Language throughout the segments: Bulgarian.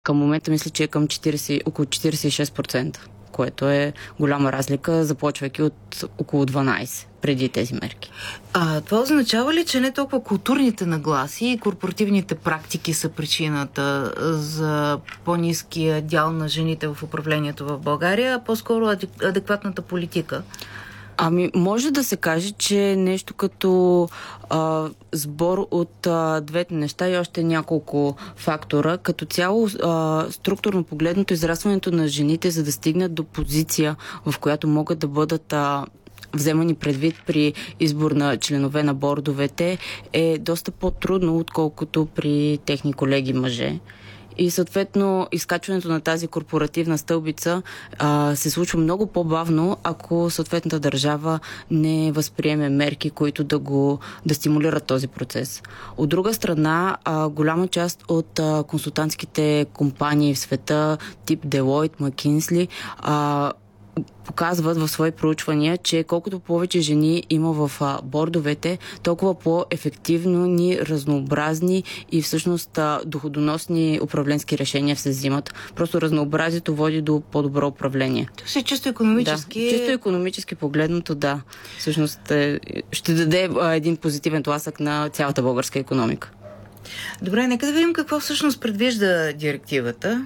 Към момента мисля, че е към 40, около 46%, което е голяма разлика, започвайки от около 12% преди тези мерки. Това означава ли, че не толкова културните нагласи и корпоративните практики са причината за по-ниския дял на жените в управлението в България, а по-скоро адекватната политика? Може да се каже, че нещо като сбор от двете неща и още няколко фактора. Като цяло, структурно погледното, израстването на жените, за да стигнат до позиция, в която могат да бъдат вземани предвид при избор на членове на бордовете, е доста по-трудно, отколкото при техни колеги мъже. И съответно изкачването на тази корпоративна стълбица се случва много по-бавно, ако съответната държава не възприеме мерки, които да стимулират този процес. От друга страна, голяма част от консултантските компании в света, тип Deloitte, McKinsey, показват в свои проучвания, че колкото повече жени има в бордовете, толкова по-ефективни, разнообразни и всъщност доходоносни управленски решения се взимат. Просто разнообразието води до по-добро управление. То си чисто икономически. Да, чисто икономически погледното, да. Всъщност ще даде един позитивен тласък на цялата българска икономика. Добре, нека да видим какво всъщност предвижда директивата.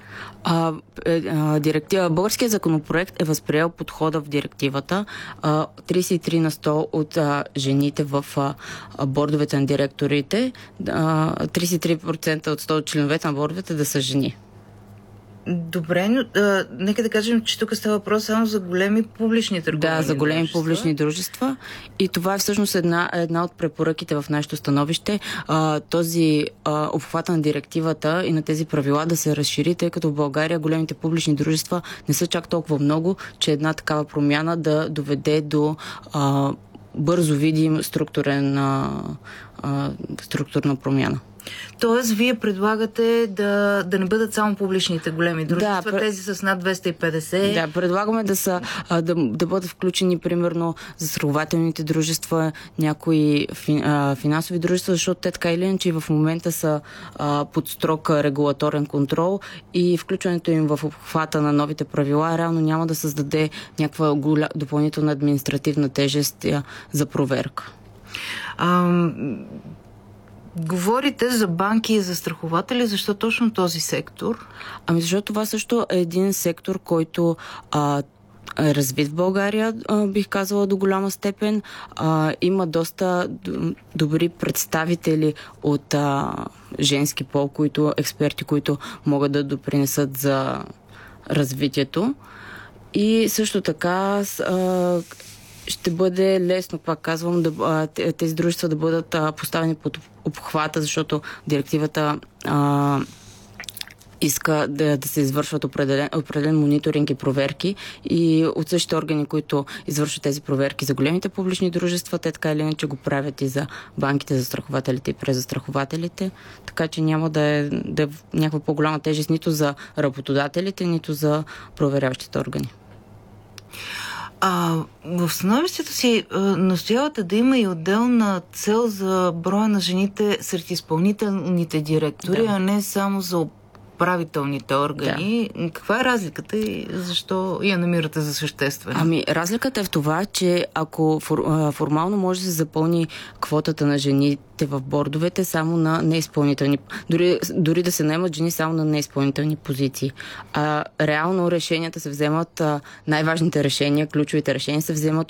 Българският законопроект е възприел подхода в директивата 33 на 100 от жените в бордовете на директорите, 33% от 100 от членовете на бордовете да са жени. Добре, но нека да кажем, че тук става въпрос само за големи публични търговни Да, за големи дружества. публични дружества. И това е всъщност една от препоръките в нашето становище. Този обхват на директивата и на тези правила да се разшири, тъй като в България големите публични дружества не са чак толкова много, че една такава промяна да доведе до бързо видим структурна промяна. Тоест, вие предлагате да не бъдат само публичните големи дружества, тези с над 250. Да, предлагаме да бъдат включени, примерно, застрахователните дружества, някои финансови дружества, защото те така или иначе в момента са под строг регулаторен контрол и включването им в обхвата на новите правила реално няма да създаде някаква допълнителна административна тежест за проверка. Говорите за банки и застрахователи. Защо точно този сектор? Защото това също е един сектор, който е развит в България, бих казала до голяма степен. Има доста добри представители от женски пол, експерти, които могат да допринесат за развитието. И също така ще бъде лесно, пак казвам, тези дружества да бъдат поставени под обхвата, защото директивата иска да се извършват определен мониторинг и проверки и от същите органи, които извършват тези проверки за големите публични дружества, те така или иначе го правят и за банките, застрахователите и презастрахователите, така че няма да е някаква по-голяма тежест нито за работодателите, нито за проверяващите органи. В становището си настоявате да има и отделна цел за броя на жените сред изпълнителните директори, а не само за управителните органи. Да. Каква е разликата и защо я намирате за съществена? Разликата е в това, че ако формално може да се запълни квотата на жените в бордовете само на неизпълнителни, дори да се наемат жени само на неизпълнителни позиции. Реално решенията се вземат, най-важните решения, ключовите решения се вземат